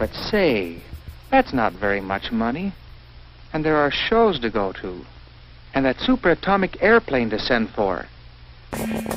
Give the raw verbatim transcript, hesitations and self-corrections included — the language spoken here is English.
But say, that's not very much money. And there are shows to go to. And that superatomic airplane to send for.